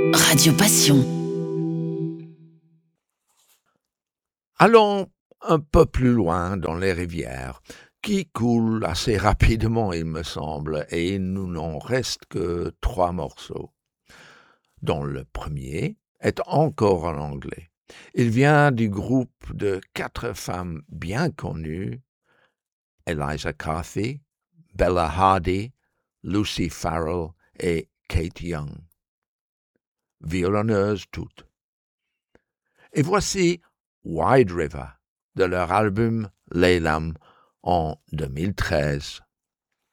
Radio Passion. Allons un peu plus loin dans les rivières, qui coulent assez rapidement, il me semble, et il nous n'en reste que 3 morceaux, dont le premier est encore en anglais. Il vient du groupe de 4 femmes bien connues, Eliza Carthy, Bella Hardy, Lucy Farrell et Kate Young. Violonneuses toutes. Et voici Wide River, de leur album Laylam en 2013.